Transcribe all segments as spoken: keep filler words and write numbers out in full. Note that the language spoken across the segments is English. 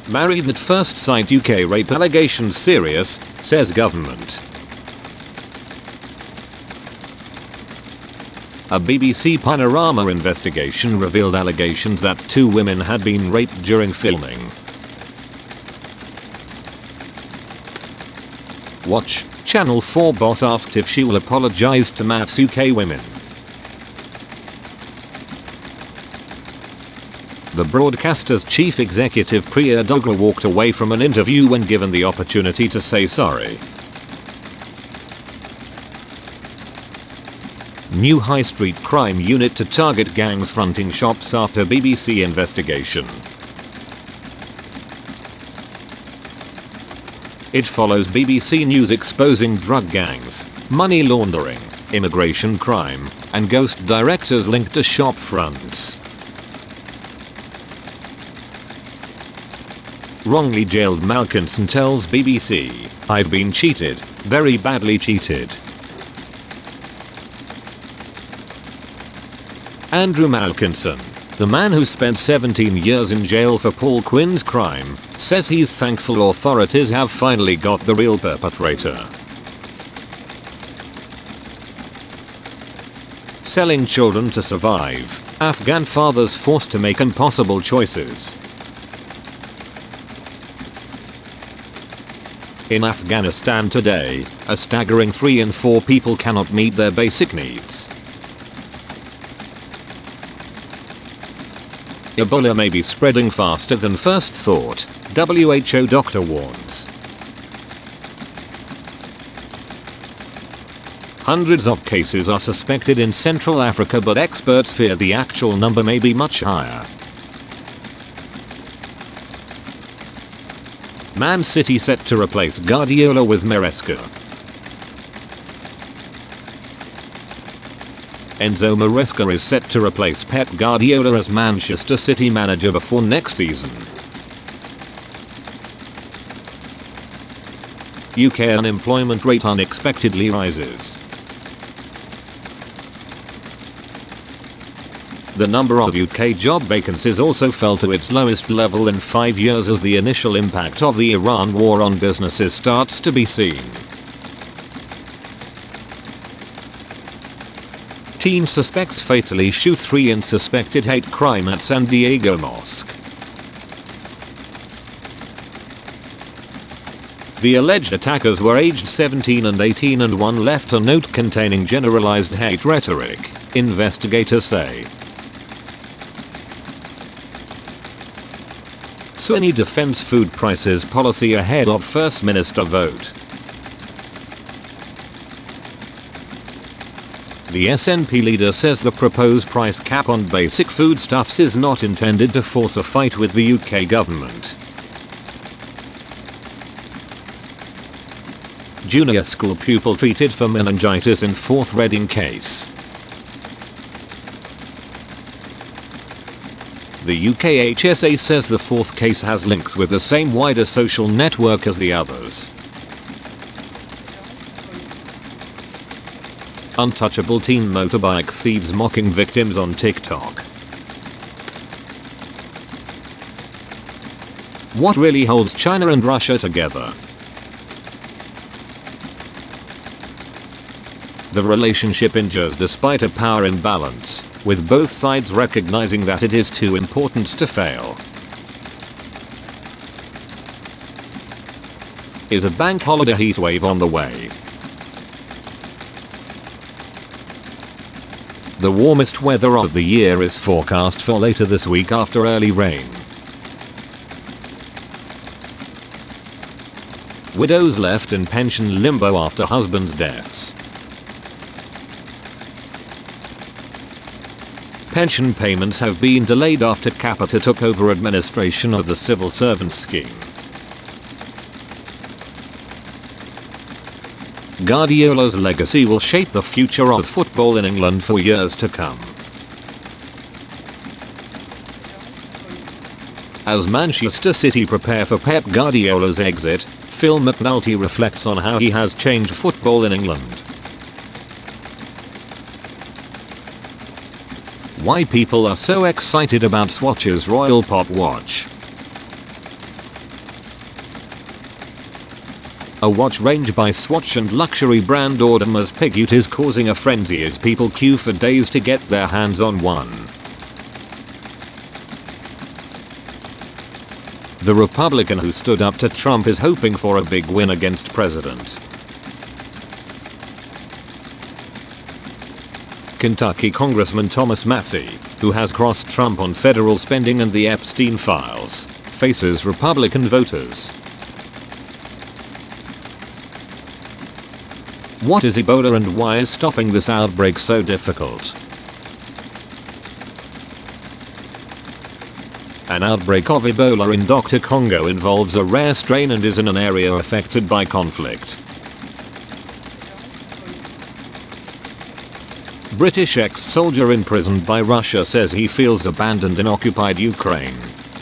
Married at first sight U K rape allegations serious, says government. A B B C Panorama investigation revealed allegations that two women had been raped during filming. Watch, Channel four boss asked if she will apologise to MAFS U K women. The broadcaster's chief executive Priya Duggal walked away from an interview when given the opportunity to say sorry. New high street crime unit to target gangs fronting shops after B B C investigation. It follows B B C News exposing drug gangs, money laundering, immigration crime, and ghost directors linked to shop fronts. Wrongly jailed Malkinson tells B B C, "I've been cheated, very badly cheated." Andrew Malkinson, the man who spent seventeen years in jail for Paul Quinn's crime, says he's thankful authorities have finally got the real perpetrator. Selling children to survive, Afghan fathers forced to make impossible choices. In Afghanistan today, a staggering three in four people cannot meet their basic needs. Ebola may be spreading faster than first thought, W H O doctor warns. Hundreds of cases are suspected in Central Africa, but experts fear the actual number may be much higher. Man City set to replace Guardiola with Maresca. Enzo Maresca is set to replace Pep Guardiola as Manchester City manager before next season. U K unemployment rate unexpectedly rises. The number of U K job vacancies also fell to its lowest level in five years as the initial impact of the Iran war on businesses starts to be seen. Teen suspects fatally shoot three in suspected hate crime at San Diego Mosque. The alleged attackers were aged seventeen and eighteen and one left a note containing generalized hate rhetoric, investigators say. Sunni defends food prices policy ahead of First Minister vote. The S N P leader says the proposed price cap on basic foodstuffs is not intended to force a fight with the U K government. Junior school pupil treated for meningitis in fourth Reading case. The U K H S A says the fourth case has links with the same wider social network as the others. Untouchable teen motorbike thieves mocking victims on TikTok. What really holds China and Russia together? The relationship endures despite a power imbalance, with both sides recognizing that it is too important to fail. Is a bank holiday heatwave on the way? The warmest weather of the year is forecast for later this week after early rain. Widows left in pension limbo after husbands' deaths. Pension payments have been delayed after Capita took over administration of the civil servant scheme. Guardiola's legacy will shape the future of football in England for years to come. As Manchester City prepare for Pep Guardiola's exit, Phil McNulty reflects on how he has changed football in England. Why people are so excited about Swatch's Royal Pop Watch. A watch range by Swatch and luxury brand Audemars Piguet is causing a frenzy as people queue for days to get their hands on one. The Republican who stood up to Trump is hoping for a big win against President. Kentucky Congressman Thomas Massie, who has crossed Trump on federal spending and the Epstein files, faces Republican voters. What is Ebola and why is stopping this outbreak so difficult? An outbreak of Ebola in Doctor Congo involves a rare strain and is in an area affected by conflict. British ex-soldier imprisoned by Russia says he feels abandoned in occupied Ukraine.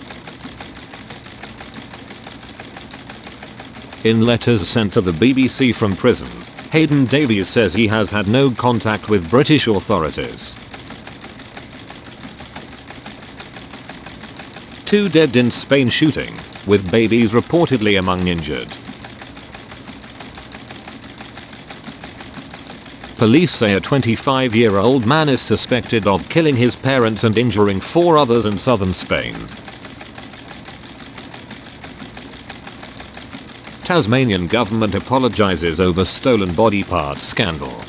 In letters sent to the B B C from prison, Hayden Davies says he has had no contact with British authorities. Two dead in Spain shooting, with babies reportedly among injured. Police say a twenty-five-year-old man is suspected of killing his parents and injuring four others in southern Spain. Tasmanian government apologizes over stolen body parts scandal.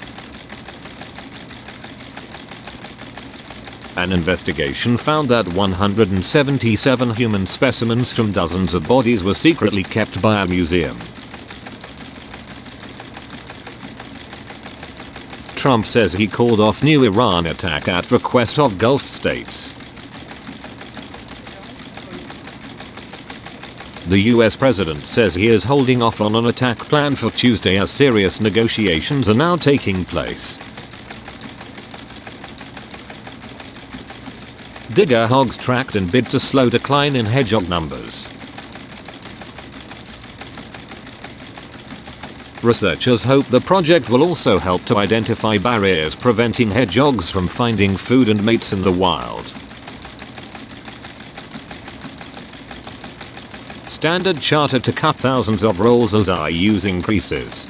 An investigation found that one hundred seventy-seven human specimens from dozens of bodies were secretly kept by a museum. Trump says he called off new Iran attack at request of Gulf states. The U S president says he is holding off on an attack plan for Tuesday as serious negotiations are now taking place. Digger hogs tracked in bid to slow decline in hedgehog numbers. Researchers hope the project will also help to identify barriers preventing hedgehogs from finding food and mates in the wild. Standard Chartered to cut thousands of roles as I use increases.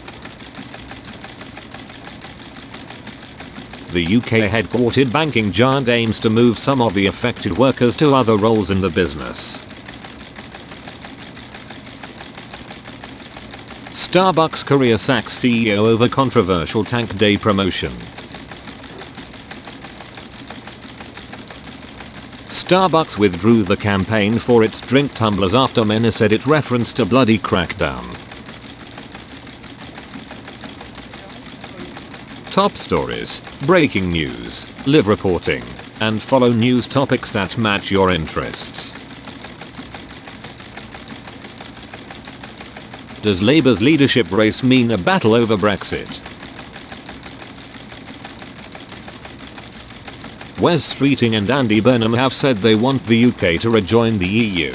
The U K-headquartered banking giant aims to move some of the affected workers to other roles in the business. Starbucks Korea sacks C E O over controversial Tank Day promotion. Starbucks withdrew the campaign for its drink tumblers after many said it referenced a bloody crackdown. Top stories, breaking news, live reporting, and follow news topics that match your interests. Does Labour's leadership race mean a battle over Brexit? Wes Streeting and Andy Burnham have said they want the U K to rejoin the E U.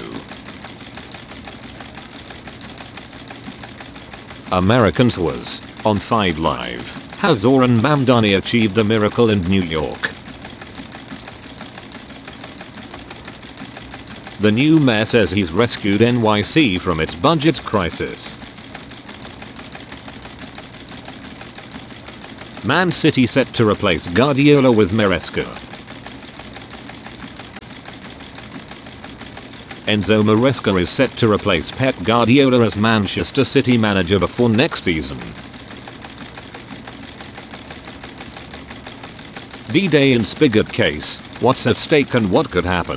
Americans was, on five live. Has Zoran Mamdani achieved a miracle in New York? The new mayor says he's rescued N Y C from its budget crisis. Man City set to replace Guardiola with Maresca. Enzo Maresca is set to replace Pep Guardiola as Manchester City manager before next season. D-Day in Spigot case, what's at stake and what could happen?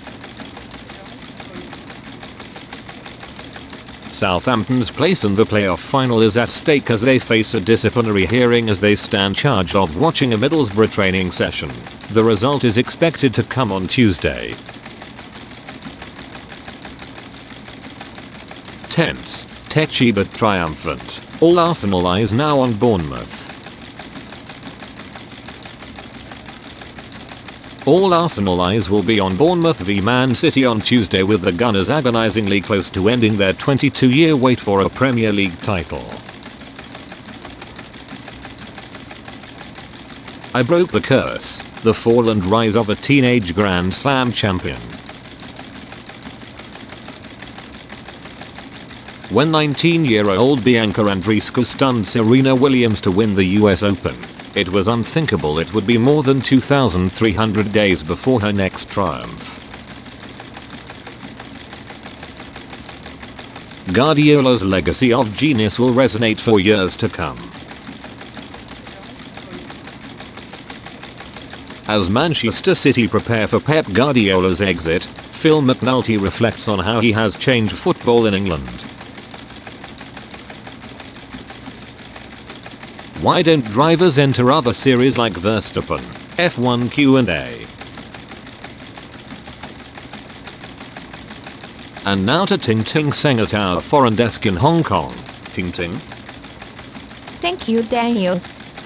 Southampton's place in the playoff final is at stake as they face a disciplinary hearing as they stand charged of watching a Middlesbrough training session. The result is expected to come on Tuesday. Tense, tetchy but triumphant. All Arsenal eyes now on Bournemouth. All Arsenal eyes will be on Bournemouth v Man City on Tuesday, with the Gunners agonizingly close to ending their twenty-two year wait for a Premier League title. I broke the curse, the fall and rise of a teenage Grand Slam champion. when nineteen-year-old Bianca Andreescu stunned Serena Williams to win the U S Open. It was unthinkable it would be more than two thousand three hundred days before her next triumph. Guardiola's legacy of genius will resonate for years to come. As Manchester City prepare for Pep Guardiola's exit, Phil McNulty reflects on how he has changed football in England. Why don't drivers enter other series like Verstappen, F one Q and A? And now to Ting Ting Seng at our foreign desk in Hong Kong. Ting Ting. Thank you, Daniel.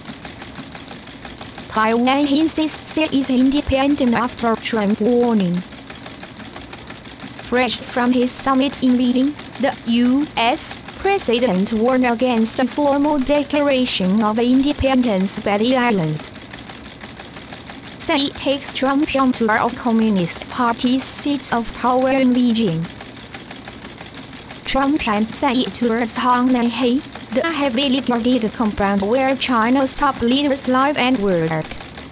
Taiwan insists it is independent after Trump warning. Fresh from his summit in Beijing, the U S president warned against a formal declaration of independence by the island. Said it takes Trump on tour of Communist Party's seats of power in Beijing. Trump and Tsai towards Hangzhou, the heavily guarded compound where China's top leaders live and work.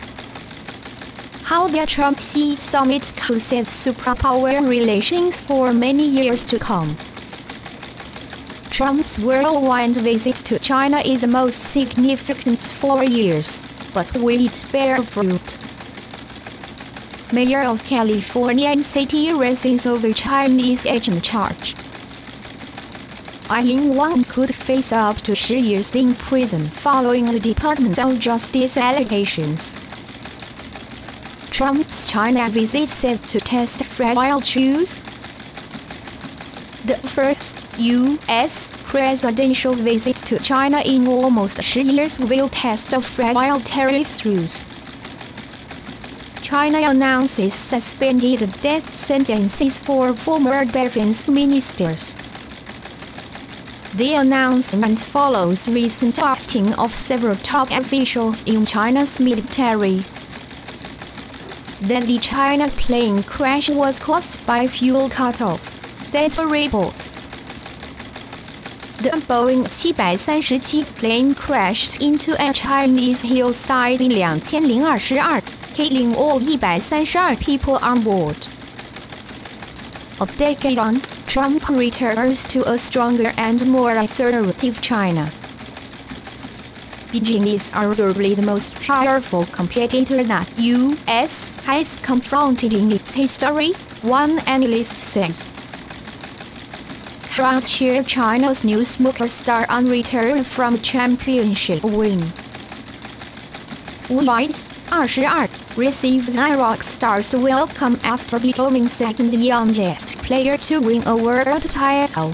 How the Trump-Xi summit could set superpower relations for many years to come. Trump's worldwide visit to China is the most significant for years, but will it bear fruit? Mayor of California City races over Chinese agent charge. Aileen Wang could face up to three years in prison following the Department of Justice allegations. Trump's China visit set to test fragile truths. The first U S presidential visit to China in almost three years will test a fragile tariff rules. China announces suspended death sentences for former defense ministers. The announcement follows recent ousting of several top officials in China's military. That the China plane crash was caused by fuel cutoff, says a report. The Boeing seven thirty-seven plane crashed into a Chinese hillside in twenty twenty-two, killing all one hundred thirty-two people on board. A decade on, Trump returns to a stronger and more assertive China. Beijing is arguably the most powerful competitor that U S has confronted in its history, one analyst said. Cross-share China's new snooker star on return from championship win. Wu Lights, twenty-two, received the rock star's welcome after becoming second youngest player to win a world title.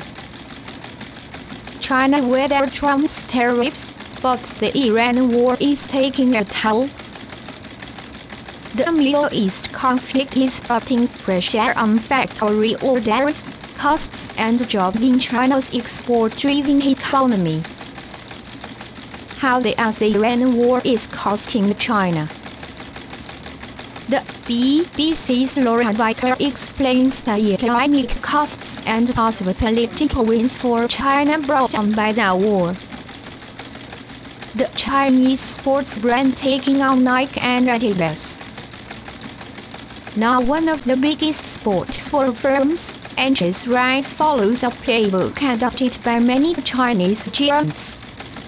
China weathered Trump's tariffs, but the Iran war is taking a toll. The Middle East conflict is putting pressure on factory orders, costs and jobs in China's export-driven economy. How the Iran war is costing China. The B B C's Laura Vicker explains the economic costs and possible political wins for China brought on by the war. The Chinese sports brand taking on Nike and Adidas. Now one of the biggest sportswear firms, Anchor's Rise follows a playbook adopted by many Chinese giants.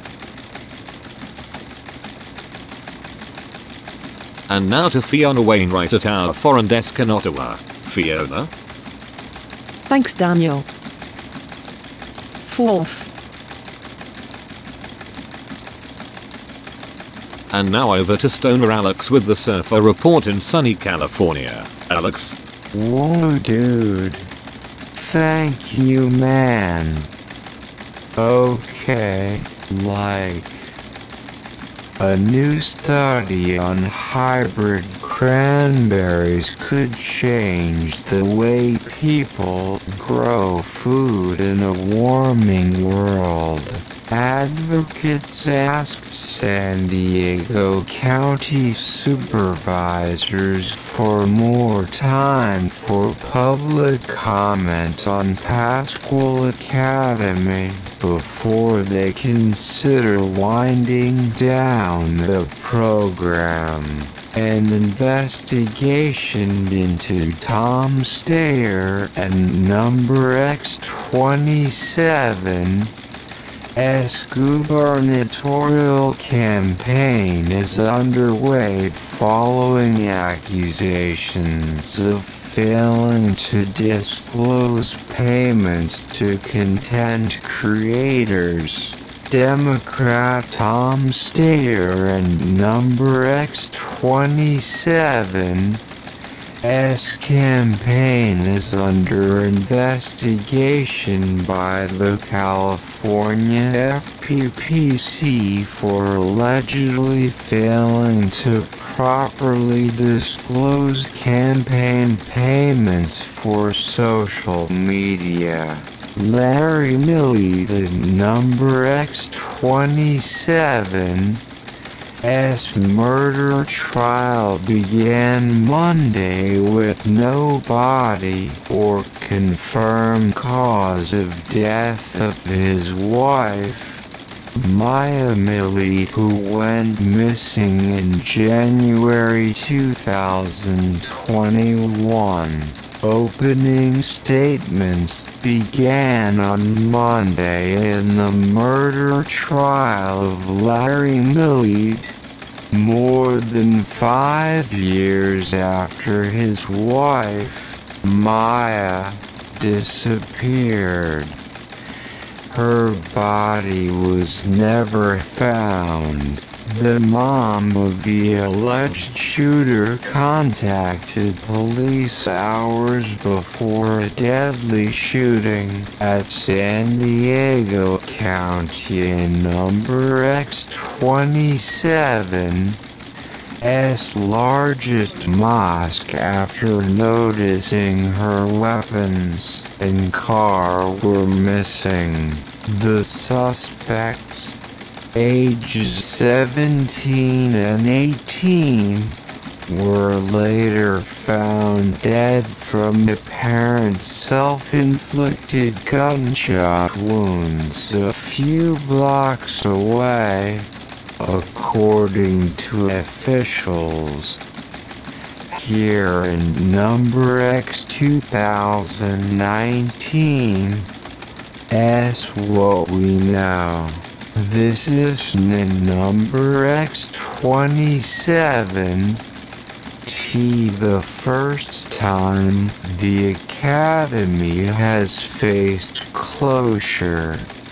And now to Fiona Wainwright at our foreign desk in Ottawa. Fiona? Thanks, Daniel. False. And now over to Stoner Alex with the Surfer Report in sunny California. Alex? Whoa, dude. Thank you, man. Okay, like... a new study on hybrid cranberries could change the way people grow food in a warming world. Advocates asked San Diego County supervisors for more time for public comment on Pascual Academy before they consider winding down the program. An investigation into Tom Steyer and Number X twenty-seven S gubernatorial campaign is underway following accusations of failing to disclose payments to content creators. Democrat Tom Steyer and Number X twenty-seven S campaign is under investigation by the California F P P C for allegedly failing to properly disclose campaign payments for social media. Larry Milley, the Number X twenty-seven S murder trial began Monday with no body or confirmed cause of death of his wife, Maya Milley, who went missing in January two thousand twenty-one. Opening statements began on Monday in the murder trial of Larry Milley, more than five years after his wife, Maya, disappeared. Her body was never found. The mom of the alleged shooter contacted police hours before a deadly shooting at San Diego County in Number X twenty-seven S largest mosque after noticing her weapons and car were missing. The suspects, ages seventeen and eighteen, were later found dead from apparent self-inflicted gunshot wounds a few blocks away, according to officials. Here in Number X twenty nineteen S what we know. This isn't in Number X twenty-seven T the first time the Academy has faced closure.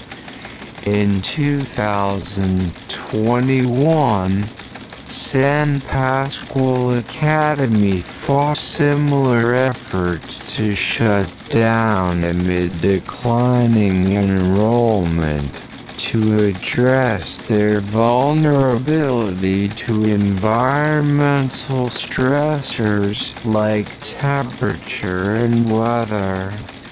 In two thousand twenty-one, San Pascual Academy fought similar efforts to shut down amid declining enrollment to address their vulnerability to environmental stressors like temperature and weather.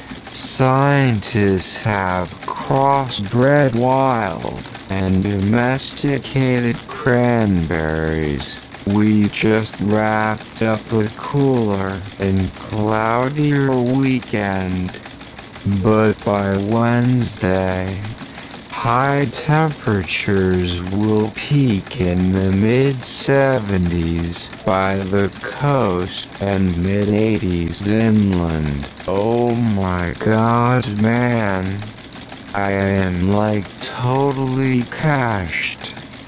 Scientists have crossbred wild and domesticated cranberries. We just wrapped up a cooler and cloudier weekend, but by Wednesday, high temperatures will peak in the mid seventies by the coast and mid eighties inland. Oh my god, man. I am like totally cashed.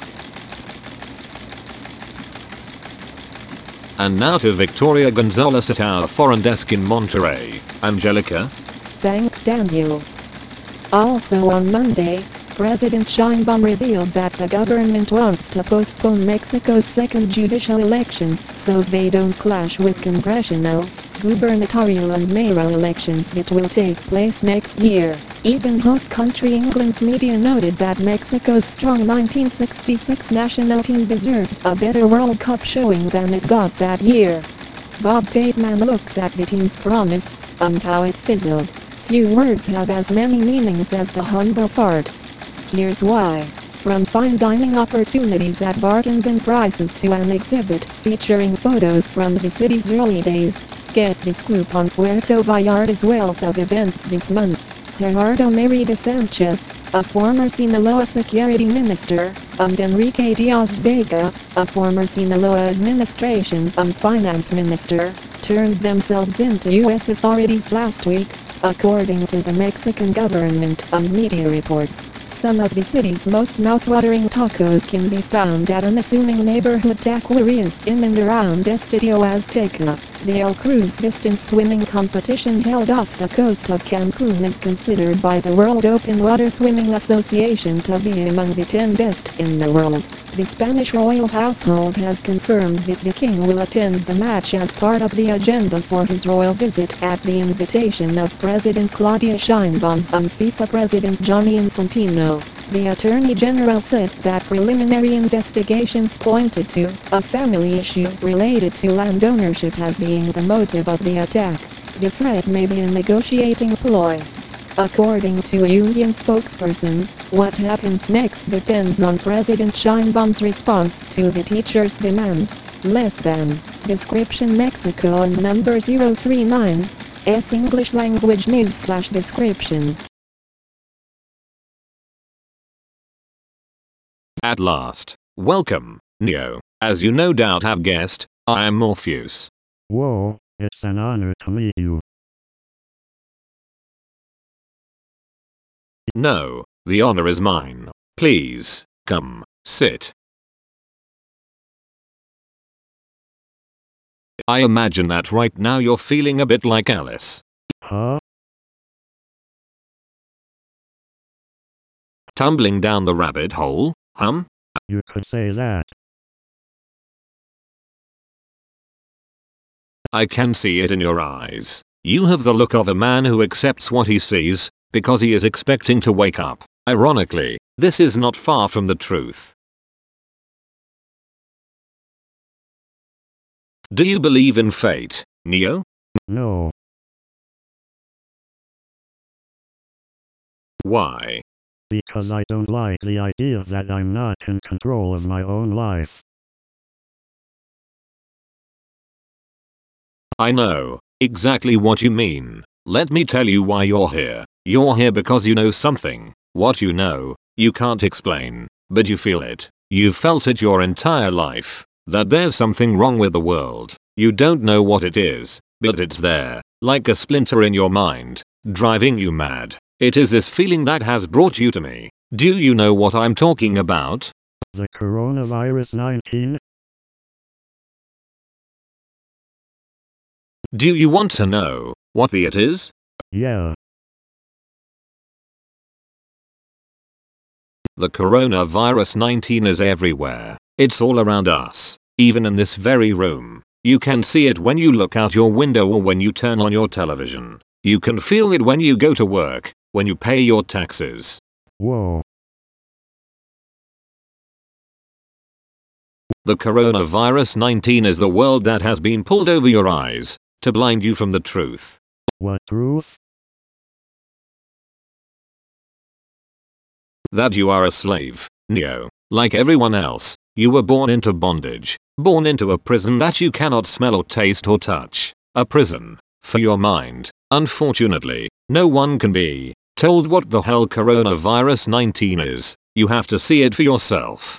And now to Victoria Gonzalez at our foreign desk in Monterrey. Angelica? Thanks, Daniel. Also on Monday, President Sheinbaum revealed that the government wants to postpone Mexico's second judicial elections so they don't clash with congressional, gubernatorial and mayoral elections that will take place next year. Even host country England's media noted that Mexico's strong nineteen sixty-six national team deserved a better World Cup showing than it got that year. Bob Bateman looks at the team's promise and how it fizzled. Few words have as many meanings as the humble part. Here's why. From fine dining opportunities at bargain bin prices to an exhibit featuring photos from the city's early days, get the scoop on Puerto Vallarta's wealth of events this month. Gerardo Merida Sanchez, a former Sinaloa security minister, and Enrique Diaz Vega, a former Sinaloa administration and finance minister, turned themselves into U S authorities last week, according to the Mexican government and media reports. Some of the city's most mouthwatering tacos can be found at unassuming neighborhood taquerias in and around Estadio Azteca. The El Cruz distance swimming competition held off the coast of Cancun is considered by the World Open Water Swimming Association to be among the ten best in the world. The Spanish royal household has confirmed that the king will attend the match as part of the agenda for his royal visit at the invitation of President Claudia Sheinbaum and FIFA President Gianni Infantino. The Attorney General said that preliminary investigations pointed to a family issue related to land ownership as being the motive of the attack. The threat may be a negotiating ploy. According to a union spokesperson, what happens next depends on President Sheinbaum's response to the teachers' demands. Less than. Description Mexico and number zero three nine. S English language news slash description. At last. Welcome, Neo. As you no doubt have guessed, I am Morpheus. Whoa, it's an honor to meet you. No, the honor is mine. Please, come, sit. I imagine that right now you're feeling a bit like Alice. Huh? Tumbling down the rabbit hole, hum? You could say that. I can see it in your eyes. You have the look of a man who accepts what he sees, because he is expecting to wake up. Ironically, this is not far from the truth. Do you believe in fate, Neo? No. Why? Because I don't like the idea that I'm not in control of my own life. I know exactly what you mean. Let me tell you why you're here. You're here because you know something. What you know, you can't explain, but you feel it. You've felt it your entire life. That there's something wrong with the world. You don't know what it is, but it's there, like a splinter in your mind, driving you mad. It is this feeling that has brought you to me. Do you know what I'm talking about? The coronavirus nineteen? Do you want to know what the it is? Yeah. The coronavirus nineteen is everywhere. It's all around us, even in this very room. You can see it when you look out your window or when you turn on your television. You can feel it when you go to work, when you pay your taxes. Whoa. The coronavirus nineteen is the world that has been pulled over your eyes to blind you from the truth. What truth? That you are a slave, Neo. Like everyone else, you were born into bondage. Born into a prison that you cannot smell or taste or touch. A prison for your mind. Unfortunately, no one can be told what the hell coronavirus nineteen is. You have to see it for yourself.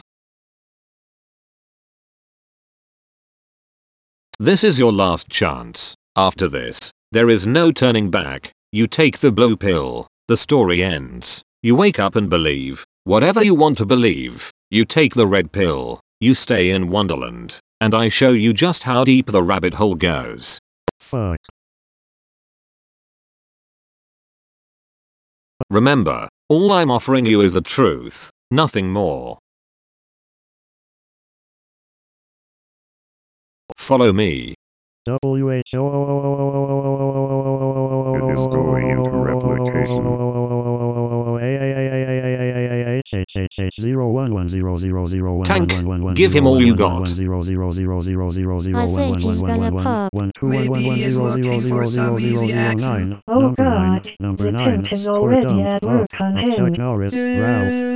This is your last chance. After this, there is no turning back. You take the blue pill. The story ends. You wake up and believe whatever you want to believe. You take the red pill. You stay in Wonderland. And I show you just how deep the rabbit hole goes. Fuck. Remember, all I'm offering you is the truth. Nothing more. Follow me. W H O It is going into replication. Tank, give him all you got. I think he's gonna pop. Maybe he's looking for some easy action. Oh God, you're tempting already at work on him. Chuck Norris, Ralph.